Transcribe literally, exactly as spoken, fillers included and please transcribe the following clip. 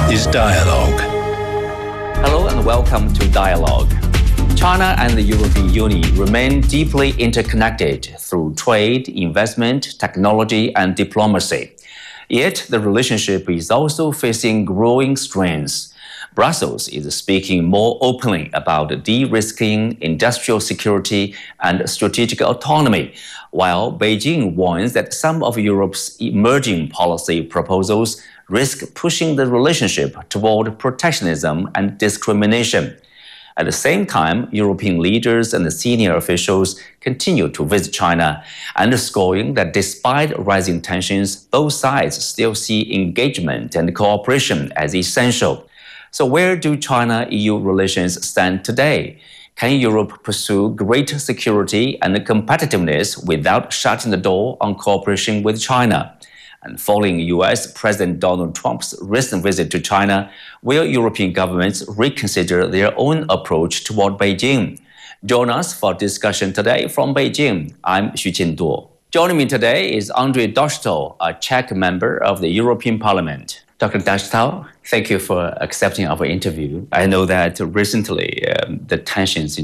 is Dialogue. Hello and welcome to Dialogue. China and the European Union remain deeply interconnected through trade, investment, technology, and diplomacy. Yet the relationship is also facing growing strains. Brussels is speaking more openly about de-risking industrial security and strategic autonomy, while Beijing warns that some of Europe's emerging policy proposals risk pushing the relationship toward protectionism and discrimination. At the same time, European leaders and senior officials continue to visit China, underscoring that despite rising tensions, both sides still see engagement and cooperation as essential. So where do China-E U relations stand today? Can Europe pursue greater security and competitiveness without shutting the door on cooperation with China? And following U S President Donald Trump's recent visit to China, will European governments reconsider their own approach toward Beijing? Join us for discussion today from Beijing. I'm Xu Qinduo. Joining me today is Andrei Dostal, a Czech member of the European Parliament. Doctor Dostal, thank you for accepting our interview. I know that recently um, the tensions in